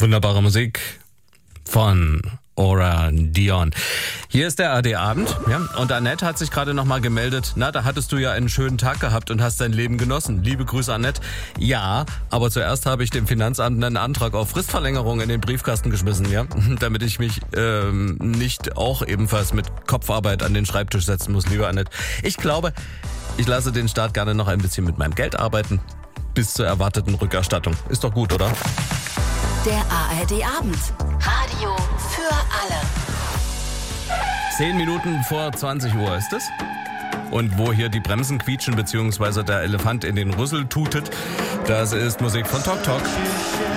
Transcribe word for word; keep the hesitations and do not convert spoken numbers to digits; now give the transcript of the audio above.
Wunderbare Musik von Aura Dion. Hier ist der A R D-Abend, ja, und Annette hat sich gerade nochmal gemeldet. Na, da hattest du ja einen schönen Tag gehabt und hast dein Leben genossen. Liebe Grüße, Annette. Ja, aber zuerst habe ich dem Finanzamt einen Antrag auf Fristverlängerung in den Briefkasten geschmissen, ja, damit ich mich ähm, nicht auch ebenfalls mit Kopfarbeit an den Schreibtisch setzen muss, liebe Annette. Ich glaube, ich lasse den Staat gerne noch ein bisschen mit meinem Geld arbeiten, bis zur erwarteten Rückerstattung. Ist doch gut, oder? Der A R D-Abend. Radio für alle. Zehn Minuten vor zwanzig Uhr ist es. Und wo hier die Bremsen quietschen, beziehungsweise der Elefant in den Rüssel tutet, das ist Musik von Tok Tok.